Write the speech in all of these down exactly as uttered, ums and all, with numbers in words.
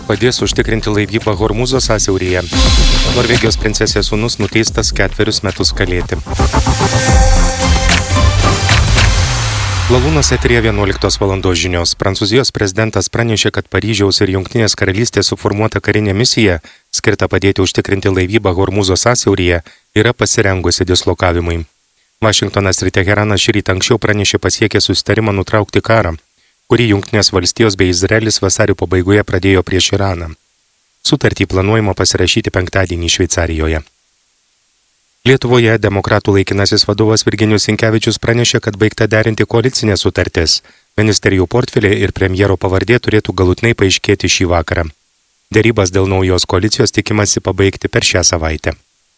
padės užtikrinti laivybą Hormūzo sąsiauryje. Norvegijos princesės sūnus nuteistas ketverius metus kalėti. Lalūnos eteryje vienuoliktos valandos žinios. Prancūzijos prezidentas pranešė, kad Paryžiaus ir Jungtinės karalystės suformuota karinė misija, skirta padėti užtikrinti laivybą Hormūzo sąsiauryje, yra pasirengusi dislokavimui. Vašingtonas ir Teheranas šį rytą anksčiau pranešė pasiekę susitarimą nutraukti karą, kurį Jungtinės valstijos bei Izraelis vasario pabaigoje pradėjo prieš Iraną. Sutartį planuojama pasirašyti penktadienį Šveicarijoje. Lietuvoje demokratų laikinasis vadovas Virginijus Sinkevičius pranešė, kad baigta derinti koalicinės sutartis. Ministerijų portfelė ir premjero pavardė turėtų galutinai paaiškėti šį vakarą. Derybas dėl naujos koalicijos tikimasi pabaigti per šią savaitę.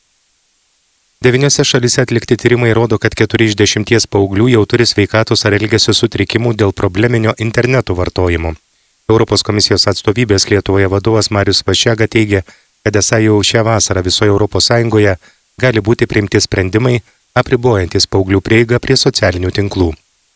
Devyniose šalise atlikti tyrimai rodo, kad keturi iš dešimties paauglių jau turi sveikatos ar elgesio sutrikimų dėl probleminio interneto vartojimo. Europos komisijos atstovybės Lietuvoje vadovas Marius Vaščega teigia, kad esą jau šią vasarą visoje Europos Sąjungoje gali būti priimti sprendimai, apribojantis paauglių prieigą prie socialinių tinklų.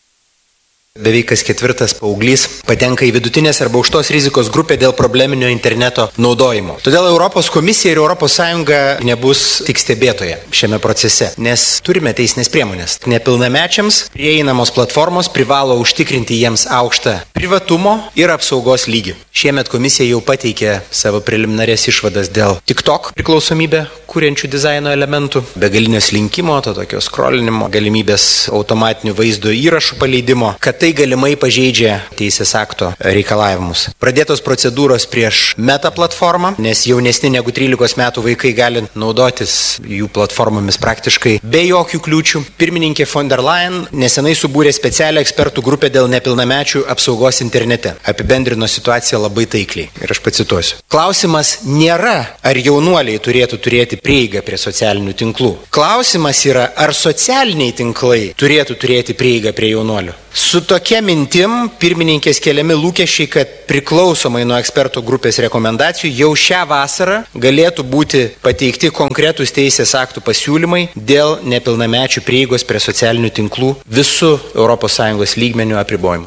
Beveik kas ketvirtas paauglys patenka į vidutinės arba aukštos rizikos grupę dėl probleminio interneto naudojimo. Todėl Europos komisija ir Europos Sąjunga nebus tik stebėtoje šiame procese, nes turime teisinės priemonės. Nepilnamečiams prieinamos platformos privalo užtikrinti jiems aukštą privatumo ir apsaugos lygį. Šiemet komisija jau pateikė savo preliminarės išvadas dėl TikTok priklausomybę kuriančių dizaino elementų, begalinio slinkimo, to tokio skrolinimo, galimybės automatinių vaizdo įrašų paleidimo, kad tai galimai pažeidžia teisės akto reikalavimus. Pradėtos procedūros prieš Meta platformą, nes jaunesni negu trylikos metų vaikai gali naudotis jų platformomis praktiškai be jokių kliūčių. Pirmininkė von der Leyen nesenai subūrė specialią ekspertų grupę dėl nepilnamečių apsaugos internete. Apibendrino situaciją labai taikliai. Ir aš pacituosiu. Klausimas nėra, ar jaunuoliai turėtų turėti prieigą prie socialinių tinklų. Klausimas yra, ar socialiniai tinklai turėtų turėti prieigą prie jaunuolių. Su tokia mintim pirmininkės keliami lūkesčiai, kad priklausomai nuo ekspertų grupės rekomendacijų jau šią vasarą galėtų būti pateikti konkretūs teisės aktų pasiūlymai dėl nepilnamečių prieigos prie socialinių tinklų visų Europos Sąjungos lygmenių apribojimų.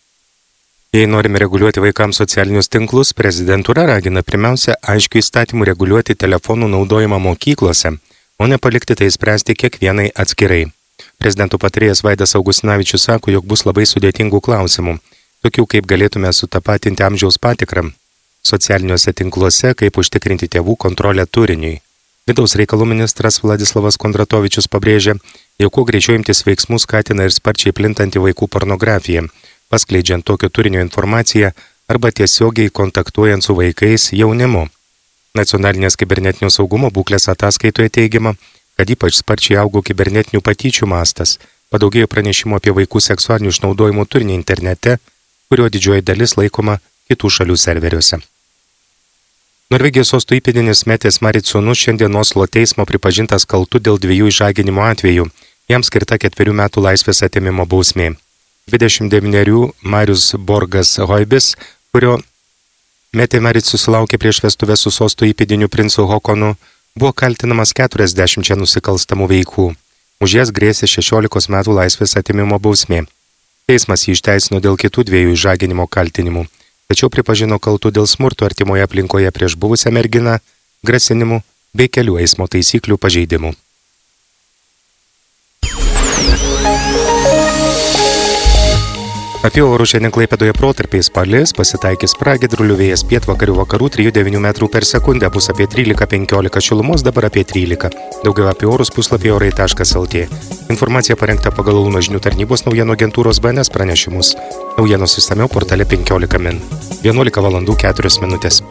Jei norime reguliuoti vaikams socialinius tinklus, prezidentūra ragina pirmiausia aiškiai įstatymų reguliuoti telefonų naudojimą mokyklose, o ne palikti tai spręsti kiekvienai atskirai. Prezidento patarėjas Vaidas Augustinavičius sako, jog bus labai sudėtingų klausimų, tokių kaip galėtume sutapatinti amžiaus patikrą socialiniuose tinkluose, kaip užtikrinti tėvų kontrolę turiniui. Vidaus reikalų ministras Vladislavas Kondratovičius pabrėžė, jog kuo greičiau imtis veiksmų skatina ir sparčiai plintanti vaikų pornografija, paskleidžiant tokio turinio informaciją arba tiesiogiai kontaktuojant su vaikais jaunimu. Nacionalinės kibernetinio saugumo būklės ataskaitoje teigiama, kad ypač sparčiai augo kibernetinių patyčių mastas, padaugėjo pranešimų apie vaikų seksualinių išnaudojimų turinį internete, kurio didžioji dalis laikoma kitų šalių serveriuose. Norvegijos sostų įpėdinis Metės Marit sūnus šiandien Oslo teismo pripažintas kaltu dėl dviejų išžaginimo atvejų, jam skirta ketverių metų laisvės atėmimo bausmė. dvidešimt devynerių Marius Borgas Hoibis, kurio Metė Marit susilaukė prieš vestuvę su sostų įpėdiniu princu Hokonu, buvo kaltinamas keturiasdešimčia nusikalstamų veikų. Už jas grėsė šešiolikos metų laisvės atėmimo bausmė. Teismas jį išteisino dėl kitų dviejų išžaginimo kaltinimų, tačiau pripažino kaltu dėl smurto artimoje aplinkoje prieš buvusią merginą, grasinimų bei kelių eismo taisyklių pažeidimų. Apie orų šiandien Klaipėdoje protarpiais palis, pasitaikys pragiedrulių, vėjas pietvakarių vakarų trijų devynių metrų per sekundę, bus apie trylika penkiolika šilumos, dabar apie trylika. Daugiau apie orus puslapyje orai taškas lt. Informacija parengta pagal Launo žinių tarnybos naujienų agentūros B N S pranešimus. Naujienos išsamiau portale penkiolika min. vienuolika valandų keturios minutės.